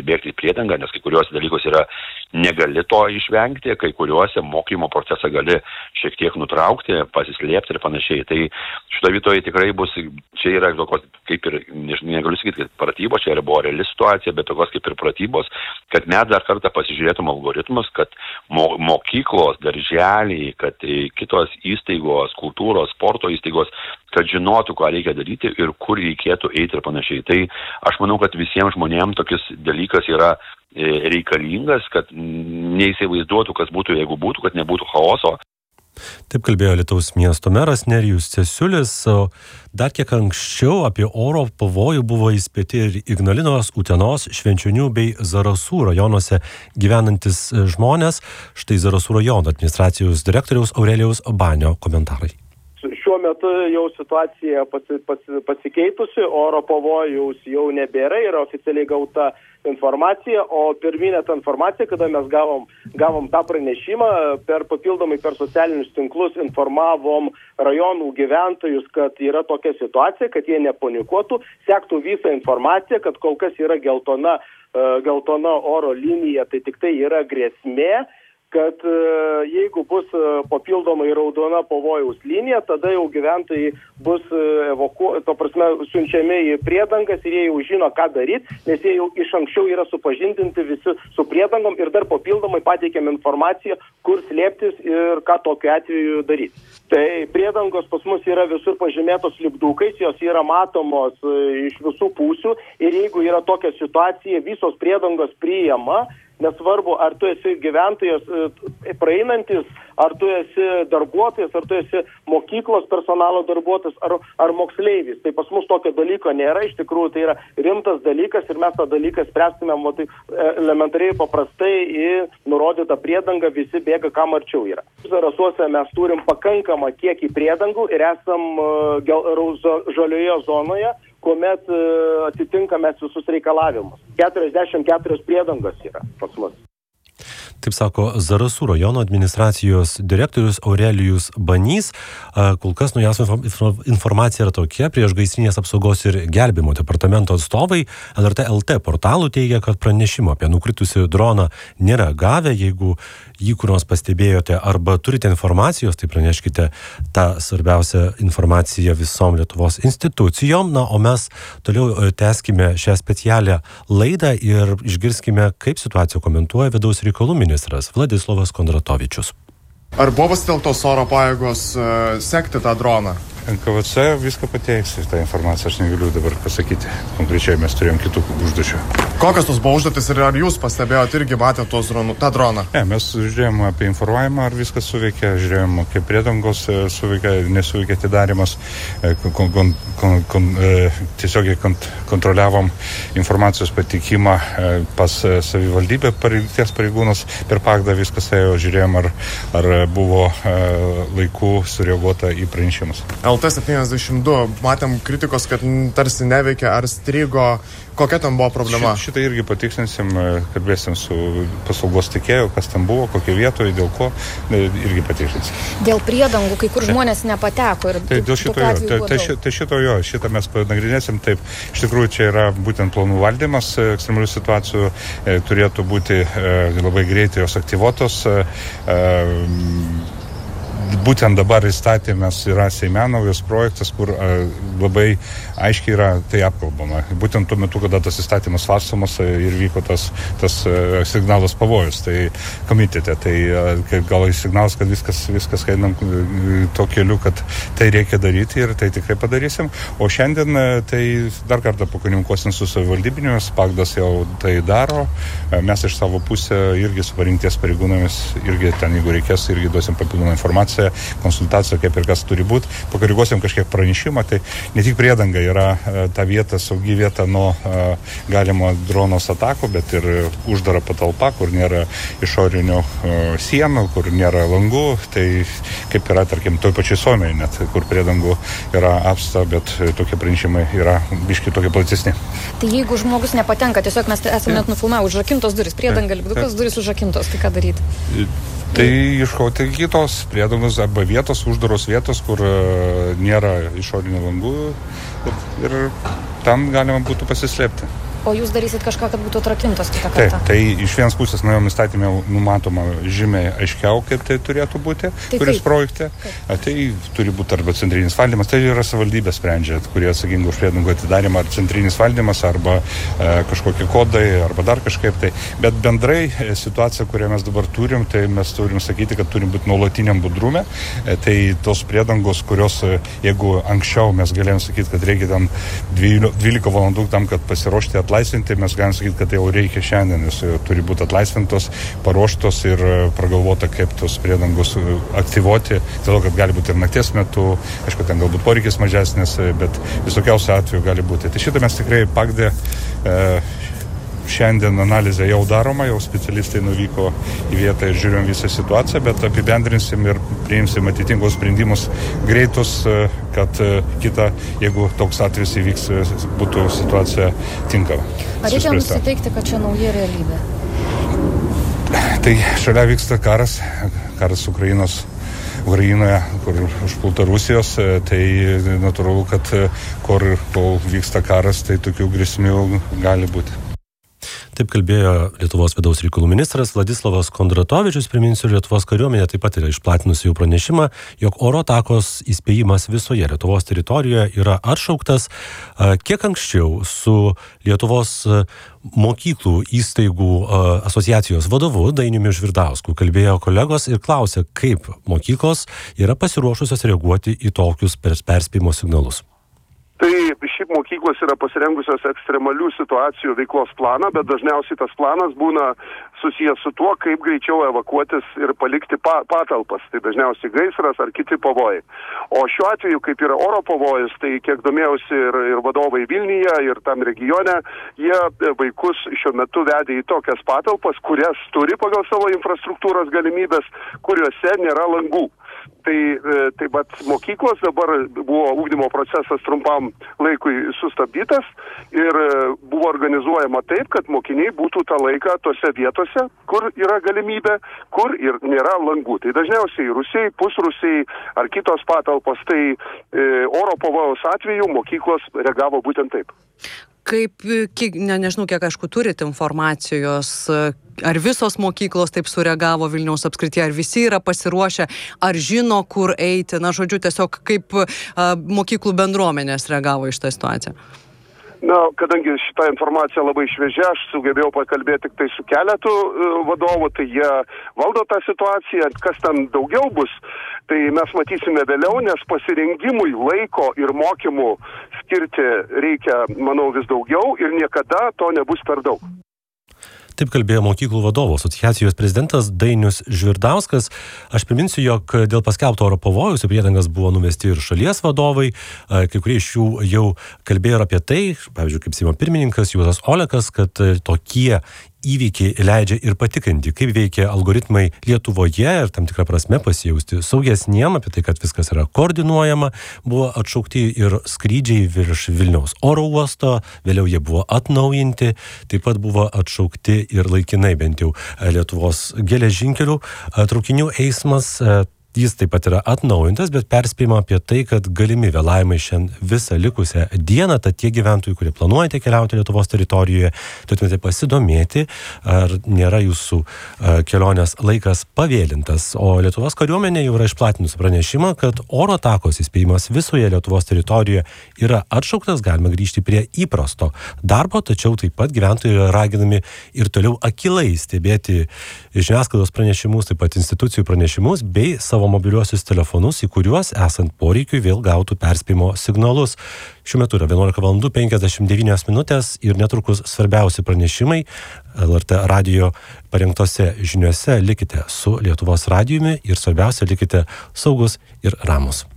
įbėgti į priedangą, nes kai kuriuose dalykus yra negali to išvengti, kai kuriuose mokymo procesą gali šiek tiek nutraukti, pasislėpti ir panašiai. Tai šito vietoje tikrai bus, čia yra tokios, kaip ir, negaliu sakyti, kad pratybos, čia buvo reali situacija, bet tokios kaip ir pratybos, kad mes dar kartą pasižiūrėtum algoritmus, kad mokyklos, darželiai, kad kitos įstaigos, kultūros, sporto įstaigos, kad žinotų, ką reikia daryti ir kur reikėtų eiti ir panašiai. Tai aš manau, kad visiems žmonėms tokis dalykas yra reikalingas, kad neįsivaizduotų, kas būtų, jeigu būtų, kad nebūtų chaoso. Taip kalbėjo Alytaus miesto meras Nerijus Cesiulis. Dar kiek anksčiau apie oro pavojų buvo įspėti ir Ignalinos, Utenos, Švenčionių bei Zarasų rajonuose gyvenantis žmonės. Štai Zarasų rajono administracijos direktoriaus Aurelijaus Banio komentarai. Šiuo metu jau situacija pasikeitusi, oro pavojaus jau nebėra, yra oficialiai gauta informacija, o pirminė ta informacija, kada mes gavom tą pranešimą, papildomai per socialinius tinklus informavom rajonų gyventojus, kad yra tokia situacija, kad jie nepanikuotų, sektų visą informaciją, kad kol kas yra geltona oro linija, tai tik tai yra grėsmė, kad jeigu bus papildomai raudona pavojaus linija, tada jau gyventojai bus siunčiami į priedangas ir jie jau žino, ką daryti, nes jie jau iš anksčiau yra supažindinti visi su priedangom ir dar papildomai pateikiam informaciją, kur slėptis ir ką tokiu atveju daryti. Tai priedangos pas mus yra visur pažymėtos lipdukais, jos yra matomos iš visų pusių ir jeigu yra tokia situacija, visos priedangos priima, nesvarbu, ar tu esi gyventojas praeinantis, ar tu esi darbuotojas, ar tu esi mokyklos personalo darbuotojas, ar moksleivis. Tai pas mus tokio dalyko nėra, iš tikrųjų tai yra rimtas dalykas ir mes tą dalyką spręstumėm elementariai paprastai į nurodytą priedangą, visi bėga, kam arčiau yra. Zarasuose mes turim pakankamą kiekį priedangų ir esam žalioje zonoje, kuomet atitinkame visus reikalavimus. 44 priedangos yra pas mus. Taip sako Zarasų rajono administracijos direktorius Aurelijus Banys. Kol kas naujausia informacija yra tokia. Priešgaisrinės apsaugos ir gelbėjimo departamento atstovai LRT LT portalų teigia, kad pranešimo apie nukritusių droną nėra gavę. Jeigu jį kur nors pastebėjote arba turite informacijos, tai praneškite tą svarbiausią informaciją visom Lietuvos institucijom. Na, o mes toliau tęskime šią specialią laidą ir išgirskime, kaip situaciją komentuoja vidaus reikalų ministras Vladislovas Kondratovičius. Ar buvo pasitelktos oro pajėgos sekti tą droną? NKVC viską pateiks, tą informaciją aš negaliu dabar pasakyti. Konkrečiai mes turėjom kitų užduočių. Kokios tos buvo užduotis ir ar jūs pastebėjote irgi matėte tą droną? Ne, mes žiūrėjom apie informavimą, ar viskas suveikia, žiūrėjom, kaip priedangos suveikia, nesuveikia atidarimas, tiesiogiai kontroliavom informacijos patikimą pas savivaldybę, pareigties pareigūnus per PAGDA viskas ėjo, žiūrėjom, ar buvo laiku sureaguota į pranešimus. LT72, matėm kritikos, kad tarsi neveikia, ar strigo, kokia ten buvo problema? Šitą irgi patikslinsim, kalbėsim su paslaugos tikėju, kas ten buvo, kokio vietoje, dėl ko, irgi patikslinsim. Dėl priedangų, kai kur žmonės nepateko. Tai dėl šito mes panagrinėsim, taip, iš tikrųjų čia yra būtent planų valdymas, ekstremalių situacijų turėtų būti labai greitai jos aktyvuotos. Būtent dabar įstatymas yra Seime naujas projektas, kur labai aiškiai yra tai apkalbama. Būtent tuo metu, kada tas įstatymas svarstomas ir vyko tas signalas pavojus, tai komitete, tai gal signalas, kad viskas einam to keliu, kad tai reikia daryti ir tai tikrai padarysim. O šiandien tai dar kartą pakomunikuosim su savivaldybinėmis, PAGDAS jau tai daro, mes iš savo pusę irgi su parinkties pareigūnomis, irgi ten, jeigu reikės, irgi duosim papildomą informaciją, konsultacija, kaip ir kas turi būti, pakoreguosim kažkiek pranešimą, tai ne tik priedanga yra ta vieta, saugi vieta nuo galimo dronos atakų, bet ir uždara patalpa, kur nėra išorinių sienų, kur nėra langų, tai kaip yra, tarkim, toj pačioj Suomijoje net, kur priedangų yra apsta, bet tokie pranešimai yra biški tokie platesni. Tai jeigu žmogus nepatenka, tiesiog mes esame net nufilmavę užrakintos duris, priedanga lipdukas, duris užrakintos, tai ką daryti? Tai ieškoti kitos priedangos arba vietos, uždaros vietos, kur nėra išorinių langų ir ten galima būtų pasislėpti. O jūs darysit kažką, kad būtų atrakintos kitą kartą? Taip, tai iš vienos pusės naujam įstatymė numatoma žymiai aiškiau, kaip tai turėtų būti, kuris projekte. Tai turi būti arba centrinis valdymas, tai yra savivaldybė sprendžia, kurie atsakingi už priedangų atidarimą, ar centrinis valdymas, arba kažkokie kodai, arba dar kažkaip tai. Bet bendrai situacija, kurią mes dabar turim, tai mes turim sakyti, kad turim būti nuolatiniam budrume. Tai tos priedangos, kurios, jeigu anksčiau mes galėjom sakyti, kad reikia ten 12 valandų tam, kad pasiruošti atlaisvinti, mes galim sakyti, kad tai jau reikia šiandien, jos turi būti atlaisvintos, paruoštos ir pragalvota, kaip tos priedangos aktyvuoti, dėl to, kad gali būti ir nakties metu, aišku, ten galbūt poreikis mažesnis, bet visokiausių atvejų gali būti. Tai šitą mes tikrai pagdė šiandien analizė jau daroma, jau specialistai nuvyko į vietą ir žiūrėjom visą situaciją, bet apibendrinsim ir priimsim atitinkamus sprendimus greitus, kad kita, jeigu toks atvejis įvyks, būtų situacija tinkama. Ar reikia nusiteikti, kad čia nauja realybė? Tai šalia vyksta karas Ukrainoje, kur užpulta Rusijos, tai natūralu, kad kol vyksta karas, tai tokių grėsmių gali būti. Taip kalbėjo Lietuvos vidaus reikalų ministras Vladislavas Kondratovičius. Priminsiu, Lietuvos kariuomenė taip pat yra išplatinusi jau pranešimą, jog oro atakos įspėjimas visoje Lietuvos teritorijoje yra atšauktas. Kiek anksčiau su Lietuvos mokyklų įstaigų asociacijos vadovu Dainiumi Žvirdausku kalbėjo kolegos ir klausė, kaip mokyklos yra pasiruošusios reaguoti į tokius perspėjimo signalus. Tai šiaip mokyklos yra pasirengusios ekstremalių situacijų veiklos planą, bet dažniausiai tas planas būna susijęs su tuo, kaip greičiau evakuotis ir palikti patalpas. Tai dažniausiai gaisras ar kiti pavojai. O šiuo atveju, kaip yra oro pavojus, tai kiek domėjausi ir vadovai Vilniuje, ir tam regione, jie vaikus šiuo metu vedė į tokias patalpas, kurias turi pagal savo infrastruktūros galimybės, kuriuose nėra langų. Tai vat mokyklos dabar buvo ugdymo procesas trumpam laikui sustabdytas ir buvo organizuojama taip, kad mokiniai būtų tą laiką tose vietose, kur yra galimybė, kur ir nėra langų. Tai dažniausiai rūsiai, pusrūsiai ar kitos patalpos, tai oro pavojaus atveju mokyklos reagavo būtent taip. Kaip, nežinau, kiek aišku turit informacijos, ar visos mokyklos taip sureagavo Vilniaus apskrityje, ar visi yra pasiruošę, ar žino, kur eiti, žodžiu, tiesiog kaip mokyklų bendruomenės reagavo į šitą situaciją? Kadangi šitą informaciją labai šviežia, aš sugebėjau pakalbėti tik tai su keletu vadovų, tai jie valdo tą situaciją, kas ten daugiau bus, tai mes matysime vėliau, nes pasirengimui laiko ir mokymų skirti reikia, manau, vis daugiau ir niekada to nebus per daug. Taip kalbėjo mokyklų vadovų asociacijos prezidentas Dainius Žvirdauskas. Aš priminsiu, jog dėl paskelbto oro pavojaus į priedangas buvo numesti ir šalies vadovai. Kai kurie iš jų jau kalbėjo apie tai, pavyzdžiui, kaip Seimo pirmininkas Juozas Olekas, kad tokie įvykiai leidžia ir patikrinti, kaip veikia algoritmai Lietuvoje ir tam tikrą prasme pasijausti saugesniem, apie tai, kad viskas yra koordinuojama. Buvo atšaukti ir skrydžiai virš Vilniaus oro uosto, vėliau jie buvo atnaujinti, taip pat buvo atšaukti ir laikinai bent jau Lietuvos geležinkelių traukinių eismas. Jis taip pat yra atnaujintas, bet perspėjama apie tai, kad galimi vėlavimai šiandien visą likusią dieną, tad tie gyventojai, kurie planuojate keliauti Lietuvos teritorijoje, turėtumėte pasidomėti, ar nėra jūsų kelionės laikas pavėlintas. O Lietuvos kariuomenė jau yra išplatinusi pranešimą, kad oro atakos įspėjimas visoje Lietuvos teritorijoje yra atšauktas, galima grįžti prie įprasto darbo, tačiau taip pat gyventojai yra raginami ir toliau akylai stebėti žiniasklaidos pranešimus, taip pat institucijų pranešimus bei savo mobiliuosius telefonus, į kuriuos esant poreikiui vėl gautų perspėjimo signalus. Šiuo metu yra 11:59 ir netrukus svarbiausi pranešimai LRT radijo parengtose žiniuose. Likite su Lietuvos radijumi ir svarbiausia, likite saugus ir ramūs.